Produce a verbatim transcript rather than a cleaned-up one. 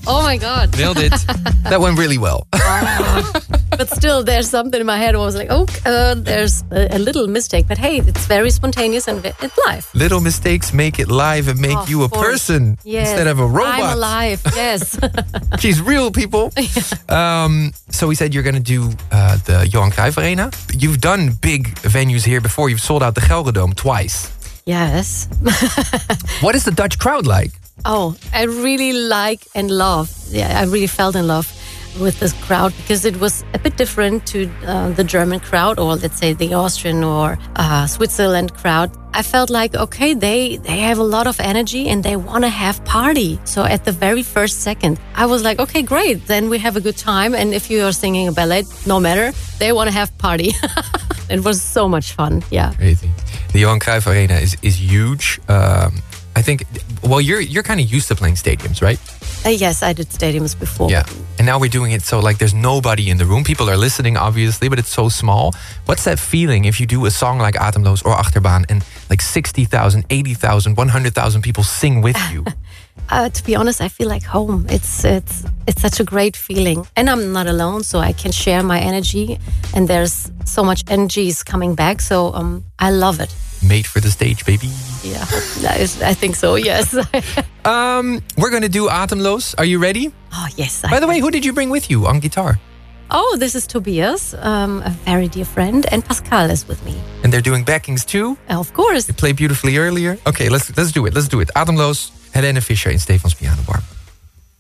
Oh my God. Nailed it. That went really well. Oh. But still, there's something in my head. I was like, oh, uh, there's a, a little mistake. But hey, it's very spontaneous and it's live. Little mistakes make it live and make Oh, you a person yes. instead of a robot. I'm alive, yes. She's real, people. um, so we said you're going to do uh, the Johan Cruijff Arena. You've done big venues here before. You've sold out the Gelredome twice. Yes. What is the Dutch crowd like? Oh, I really like and love. Yeah, I really felt in love with this crowd because it was a bit different to uh, the German crowd, or let's say the Austrian or uh, Switzerland crowd. I felt like, okay, they, they have a lot of energy and they want to have party. So at the very first second, I was like, okay, great. Then we have a good time. And if you are singing a ballad, no matter, they want to have party. It was so much fun. Yeah. Crazy. The Johan Cruijff Arena is, is huge. Um, I think, well, you're you're kind of used to playing stadiums, right? Uh, yes, I did stadiums before. Yeah. And now we're doing it so like there's nobody in the room. People are listening, obviously, but it's so small. What's that feeling if you do a song like Atemloos or Achterbaan and like sixty thousand, eighty thousand, one hundred thousand people sing with you? Uh, to be honest, I feel like home. It's it's it's such a great feeling, and I'm not alone, so I can share my energy. And there's so much energy is coming back, so um, I love it. Made for the stage, baby. Yeah, I think so. Yes. um, we're gonna do Atemloos. Are you ready? Oh yes. By the way, who did you bring with you on guitar? Oh, this is Tobias, um, a very dear friend, and Pascal is with me. And they're doing backings too? Of course. They played beautifully earlier. Okay, let's let's do it. Let's do it. Atemloos, Helene Fischer in Stefans Pianobar.